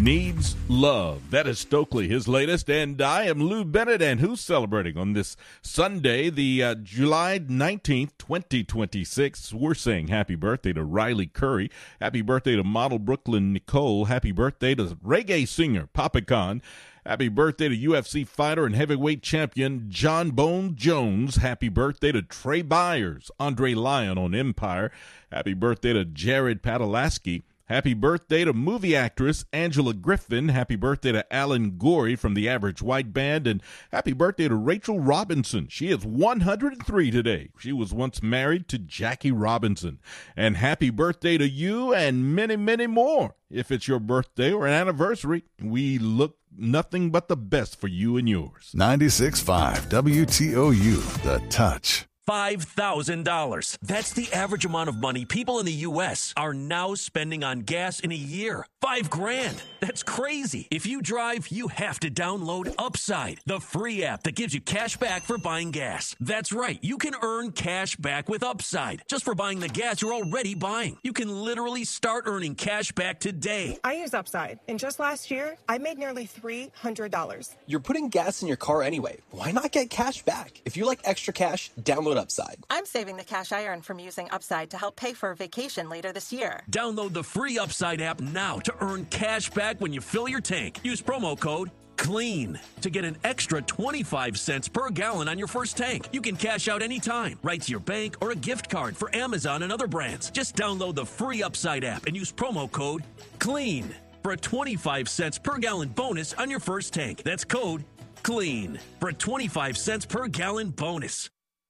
Needs Love. That is Stokely, his latest, and I am Lou Bennett, and who's celebrating on this Sunday, the July 19th, 2026. We're saying happy birthday to Riley Curry, happy birthday to model Brooklyn Nicole, happy birthday to reggae singer Papa Khan, happy birthday to UFC fighter and heavyweight champion John Bone Jones, happy birthday to Trey Byers, Andre Lyon on Empire, happy birthday to Jared Padalasky, happy birthday to movie actress Angela Griffin. Happy birthday to Alan Gorey from the Average White Band. And happy birthday to Rachel Robinson. She is 103 today. She was once married to Jackie Robinson. And happy birthday to you and many, many more. If it's your birthday or an anniversary, we look nothing but the best for you and yours. 96.5 WTOU, The Touch. $5,000. That's the average amount of money people in the U.S. are now spending on gas in a year. $5,000. That's crazy. If you drive, you have to download Upside, the free app that gives you cash back for buying gas. That's right. You can earn cash back with Upside just for buying the gas you're already buying. You can literally start earning cash back today. I use Upside, and just last year, I made nearly $300. You're putting gas in your car anyway. Why not get cash back? If you like extra cash, download Upside. I'm saving the cash I earn from using Upside to help pay for a vacation later this year. Download the free Upside app now to earn cash back when you fill your tank. Use promo code CLEAN to get an extra 25 cents per gallon on your first tank. You can cash out anytime, right to your bank or a gift card for Amazon and other brands. Just download the free Upside app and use promo code CLEAN for a 25 cents per gallon bonus on your first tank. That's code CLEAN for a 25 cents per gallon bonus.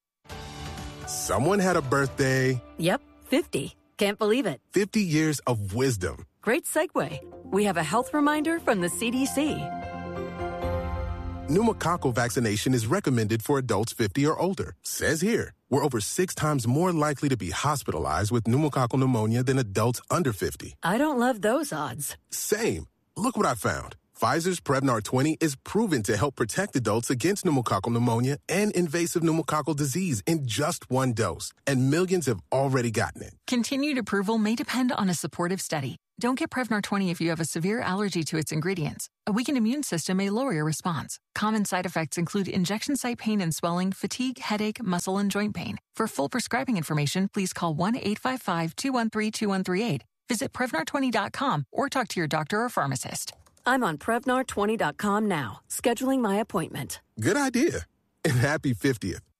Someone had a birthday. Yep, 50. Can't believe it. 50 years of wisdom. Great segue. We have a health reminder from the CDC. Pneumococcal vaccination is recommended for adults 50 or older. Says here, we're over 6 times more likely to be hospitalized with pneumococcal pneumonia than adults under 50. I don't love those odds. Same. Look what I found. Pfizer's Prevnar 20 is proven to help protect adults against pneumococcal pneumonia and invasive pneumococcal disease in just 1 dose, and millions have already gotten it. Continued approval may depend on a supportive study. Don't get Prevnar 20 if you have a severe allergy to its ingredients. A weakened immune system may lower your response. Common side effects include injection site pain and swelling, fatigue, headache, muscle, and joint pain. For full prescribing information, please call 1-855-213-2138. Visit Prevnar20.com or talk to your doctor or pharmacist. I'm on Prevnar20.com now, scheduling my appointment. Good idea. And happy 50th.